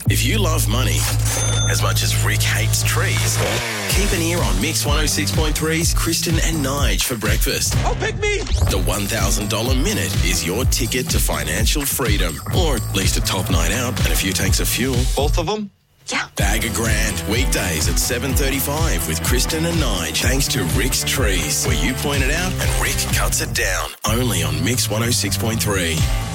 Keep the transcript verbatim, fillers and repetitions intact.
If you love money as much as Rick hates trees, keep an ear on Mix one oh six point three's Kristen and Nige for breakfast. Oh, pick me! The one thousand dollars minute is your ticket to financial freedom, or at least a top night out and a few tanks of fuel. Both of them? Yeah. Bag a grand, weekdays at seven thirty-five with Kristen and Nige, thanks to Rick's Trees, where you point it out and Rick cuts it down. Only on Mix one oh six point three.